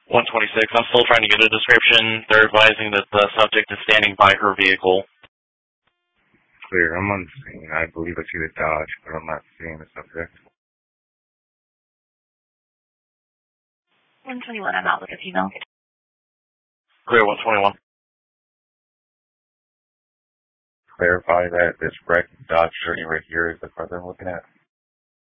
126. I'm still trying to get a description. They're advising that the subject is standing by her vehicle. Clear. I'm on the scene. I believe I see the Dodge, but I'm not seeing the subject. 121, I'm out with a female. Clear, 121. Clarify that this wrecked Dodge Journey right here is the car they're looking at.